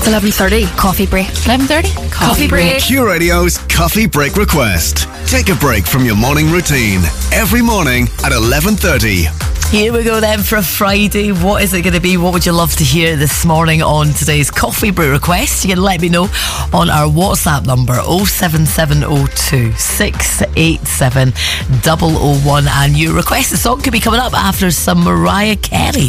It's 11:30. Coffee break. 11:30? Coffee break. Q Radio's Coffee Break Request. Take a break from your morning routine every morning at 11:30. Here we go then for a Friday. What is it going to be? What would you love to hear this morning on today's Coffee Break Request? You can let me know on our WhatsApp number 07702 687 001, and your requested song could be coming up after some Mariah Carey.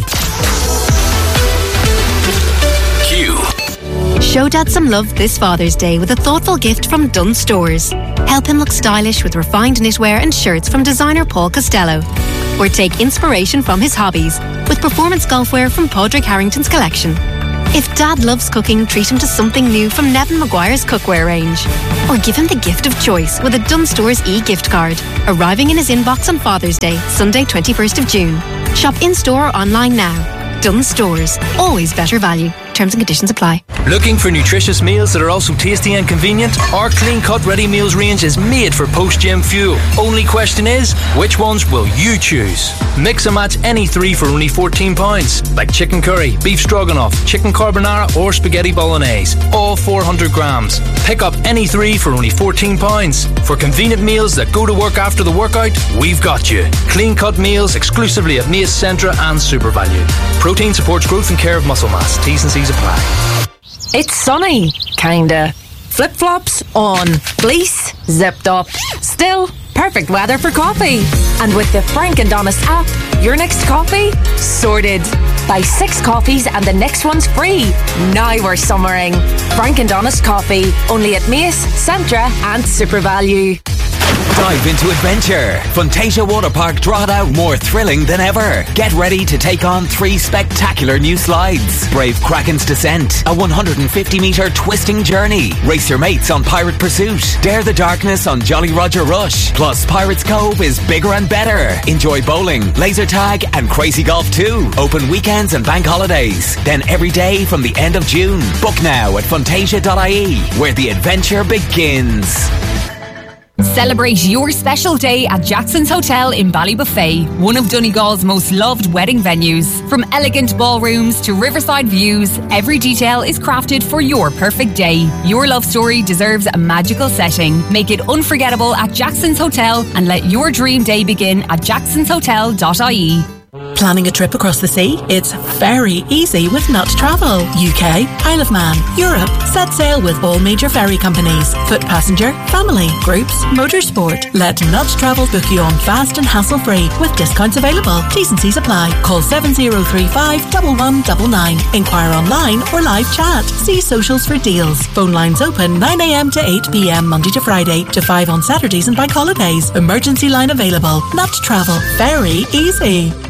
Q. Show Dad some love this Father's Day with a thoughtful gift from Dunn Stores. Help him look stylish with refined knitwear and shirts from designer Paul Costello. Or take inspiration from his hobbies with performance golfwear from Padraig Harrington's collection. If Dad loves cooking, treat him to something new from Nevin Maguire's cookware range. Or give him the gift of choice with a Dunn Stores e-gift card, arriving in his inbox on Father's Day, Sunday 21st of June. Shop in-store or online now. Dunn Stores. Always better value. Terms and conditions apply. Looking for nutritious meals that are also tasty and convenient? Our Clean Cut Ready Meals range is made for post-gym fuel. Only question is, which ones will you choose? Mix and match any three for only £14, like chicken curry, beef stroganoff, chicken carbonara or spaghetti bolognese, all 400 grams. Pick up any three for only £14. For convenient meals that go to work after the workout, we've got you. Clean Cut Meals exclusively at Mace, Centra and SuperValue. Protein supports growth and care of muscle mass. T's and C's apply. It's sunny, kinda. Flip-flops on. Fleece zipped up. Still, perfect weather for coffee. And with the Frank and Donna's app, your next coffee sorted. Buy 6 coffees and the next one's free. Now we're summering. Frank and Donna's coffee, only at Mace, Centra and SuperValue. Dive into adventure. Fantasia Waterpark Drogheda, more thrilling than ever. Get ready to take on 3 spectacular new slides. Brave Kraken's Descent, a 150-metre twisting journey. Race your mates on Pirate Pursuit. Dare the darkness on Jolly Roger Rush. Plus, Pirates Cove is bigger and better. Enjoy bowling, laser tag and crazy golf too. Open weekends and bank holidays. Then every day from the end of June. Book now at fantasia.ie, where the adventure begins. Celebrate your special day at Jackson's Hotel in Ballybuffet, one of Donegal's most loved wedding venues. From elegant ballrooms to riverside views, every detail is crafted for your perfect day. Your love story deserves a magical setting. Make it unforgettable at Jackson's Hotel and let your dream day begin at jacksonshotel.ie. Planning a trip across the sea? It's very easy with Nut Travel. UK, Isle of Man, Europe. Set sail with all major ferry companies. Foot passenger, family, groups, motorsport. Let Nut Travel book you on fast and hassle-free with discounts available. T's and C's apply. Call 7035 1199. Inquire online or live chat. See socials for deals. Phone lines open 9 a.m. to 8 p.m. Monday to Friday to 5 on Saturdays and bank holidays. Emergency line available. Nut Travel. Very easy.